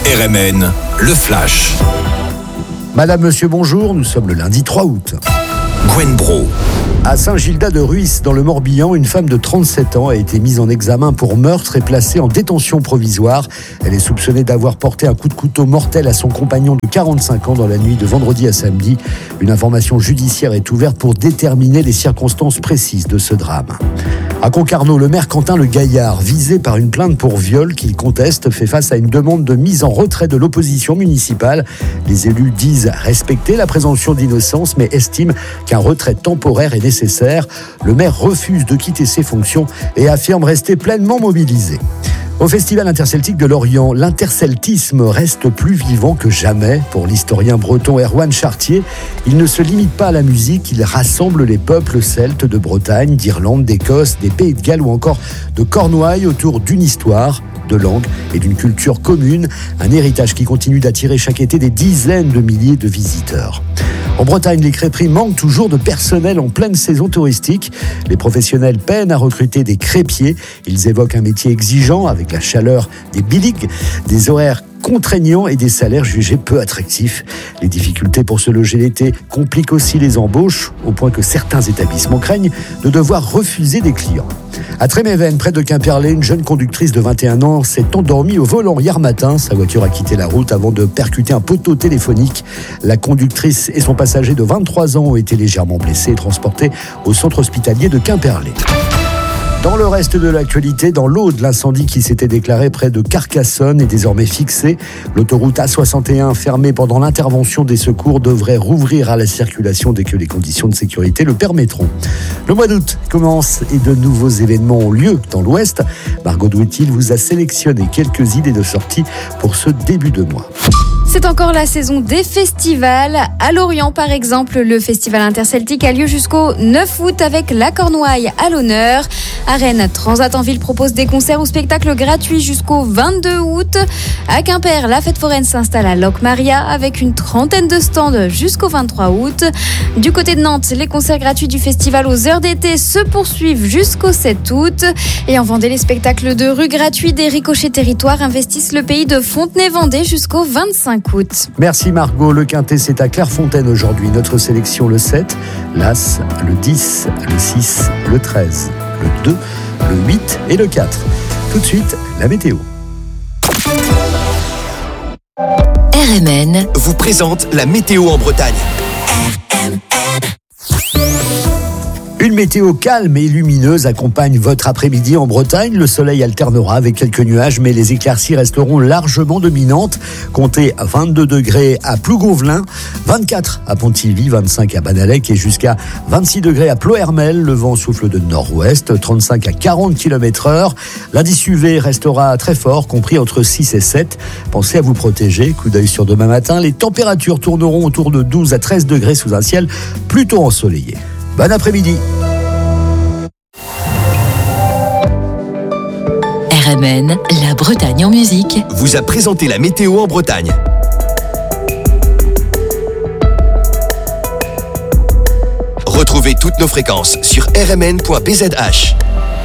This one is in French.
RMN, le Flash. Madame, monsieur, bonjour, nous sommes le lundi 3 août. Gwen Bro. À Saint-Gildas-de-Ruisse, dans le Morbihan, une femme de 37 ans a été mise en examen pour meurtre et placée en détention provisoire. Elle est soupçonnée d'avoir porté un coup de couteau mortel à son compagnon de 45 ans dans la nuit de vendredi à samedi. Une information judiciaire est ouverte pour déterminer les circonstances précises de ce drame. À Concarneau, le maire Quentin Le Gaillard, visé par une plainte pour viol qu'il conteste, fait face à une demande de mise en retrait de l'opposition municipale. Les élus disent respecter la présomption d'innocence, mais estiment qu'un retrait temporaire est nécessaire. Le maire refuse de quitter ses fonctions et affirme rester pleinement mobilisé. Au Festival interceltique de Lorient, l'interceltisme reste plus vivant que jamais. Pour l'historien breton Erwan Chartier, il ne se limite pas à la musique, il rassemble les peuples celtes de Bretagne, d'Irlande, d'Écosse, des Pays de Galles ou encore de Cornouailles autour d'une histoire, de langues et d'une culture commune, un héritage qui continue d'attirer chaque été des dizaines de milliers de visiteurs. En Bretagne, les crêperies manquent toujours de personnel en pleine saison touristique. Les professionnels peinent à recruter des crêpiers. Ils évoquent un métier exigeant avec la chaleur des biligs, des horaires contraignants et des salaires jugés peu attractifs. Les difficultés pour se loger l'été compliquent aussi les embauches, au point que certains établissements craignent de devoir refuser des clients. À Tréméven, près de Quimperlé, une jeune conductrice de 21 ans s'est endormie au volant hier matin. Sa voiture a quitté la route avant de percuter un poteau téléphonique. La conductrice et son passager de 23 ans ont été légèrement blessés et transportés au centre hospitalier de Quimperlé. Dans le reste de l'actualité, dans l'Aude, l'incendie qui s'était déclaré près de Carcassonne est désormais fixé. L'autoroute A61, fermée pendant l'intervention des secours, devrait rouvrir à la circulation dès que les conditions de sécurité le permettront. Le mois d'août commence et de nouveaux événements ont lieu dans l'Ouest. Margot Douetil vous a sélectionné quelques idées de sortie pour ce début de mois. C'est encore la saison des festivals. À Lorient, par exemple, le festival interceltique a lieu jusqu'au 9 août avec la Cornouaille à l'honneur. À Rennes, Transat en ville propose des concerts ou spectacles gratuits jusqu'au 22 août. À Quimper, la fête foraine s'installe à Locmaria avec une trentaine de stands jusqu'au 23 août. Du côté de Nantes, les concerts gratuits du festival aux heures d'été se poursuivent jusqu'au 7 août. Et en Vendée, les spectacles de rue gratuits des Ricochets Territoires investissent le pays de Fontenay-Vendée jusqu'au 25 août. Merci Margot. Le Quintet, c'est à Clairefontaine aujourd'hui. Notre sélection le 7, l'As, le 10, le 6, le 13, le 2, le 8 et le 4. Tout de suite, la météo. RMN vous présente la météo en Bretagne. Une météo calme et lumineuse accompagne votre après-midi en Bretagne. Le soleil alternera avec quelques nuages, mais les éclaircies resteront largement dominantes. Comptez 22 degrés à Plougonvelin, 24 à Pontivy, 25 à Banalec et jusqu'à 26 degrés à Plohermel. Le vent souffle de nord-ouest, 35 à 40 km/h. L'indice UV restera très fort, compris entre 6 et 7. Pensez à vous protéger. Coup d'œil sur demain matin. Les températures tourneront autour de 12 à 13 degrés sous un ciel plutôt ensoleillé. Bon après-midi. RMN, la Bretagne en musique, vous a présenté la météo en Bretagne. Retrouvez toutes nos fréquences sur rmn.bzh.